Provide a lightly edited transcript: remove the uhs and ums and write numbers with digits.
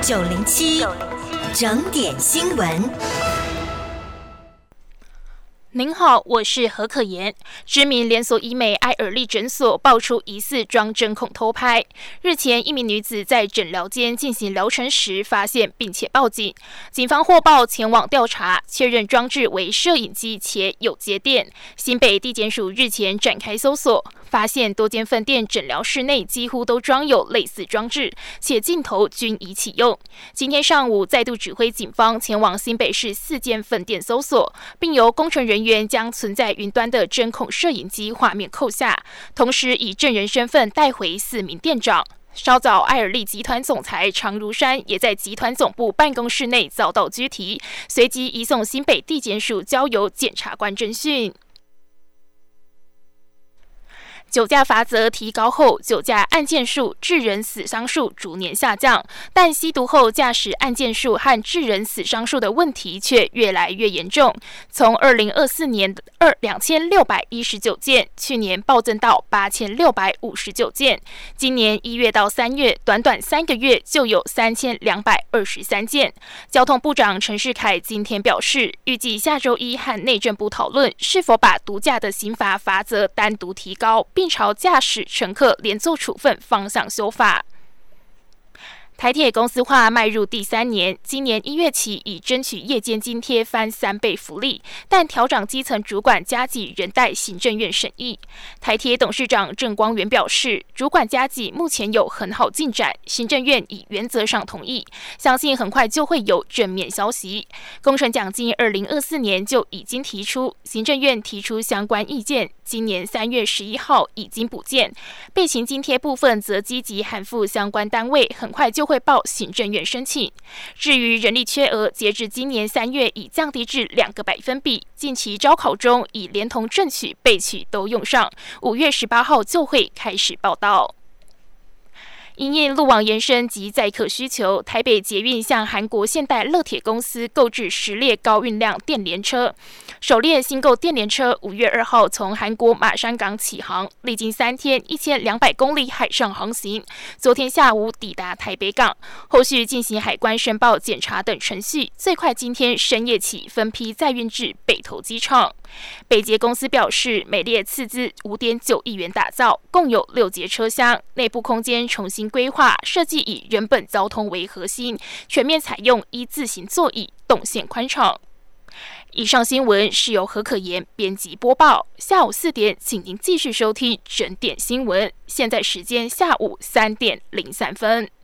907整点新闻。 您好，我是何可言。知名连锁医美爱尔丽诊所爆出疑似装针孔偷拍。日前，一名女子在诊疗间进行疗程时发现，并且报警。警方获报前往调查，确认装置为摄影机且有接电。新北地检署日前展开搜索，发现多间分店诊疗室内几乎都装有类似装置，且镜头均已启用。今天上午再度指挥警方前往新北市4间分店搜索，并由工程人员将存在云端的针孔摄影机画面扣下，同时以证人身份带回4名店长。稍早，爱尔丽集团总裁常如山也在集团总部办公室内遭到拘提，随即移送新北地检署交由检察官侦讯。酒驾罚则提高后，酒驾案件数、致人死伤数逐年下降，但吸毒后驾驶案件数和致人死伤数的问题却越来越严重。从2024年的2619件，去年暴增到8659件，今年1月到3月，短短3个月就有3223件。交通部长陈世凯今天表示，预计下周一和内政部讨论是否把毒驾的刑罚罚则单独提高，并朝驾驶乘客连坐处分方向修法。台铁公司化迈入第3年，今年1月起已争取夜间津贴翻3倍福利，但调涨基层主管加给仍待行政院审议。台铁董事长郑光元表示，主管加给目前有很好进展，行政院已原则上同意，相信很快就会有正面消息。工程奖金2024年就已经提出，行政院提出相关意见，今年3月11号已经补件，备勤津贴部分则积极函复相关单位，很快就会报行政院申请。至于人力缺额，截至今年3月已降低至2个百分比，近期招考中已连同正取、备取都用上，5月18号就会开始报到。因应路网延伸及载客需求，台北捷运向韩国现代乐铁公司购置10列高运量电联车。首列新购电联车5月2号从韩国马山港起航，历经3天1200公里海上航行，昨天下午抵达台北港，后续进行海关申报、检查等程序，最快今天深夜起分批载运至北投机场。北捷公司表示，每列斥资5.9亿元打造，共有6节车厢，内部空间重新规划，设计以人本交通为核心，全面采用一字型座椅，动线宽敞。以上新闻是由何可言编辑播报，下午4点，请您继续收听整点新闻。现在时间下午3点03分。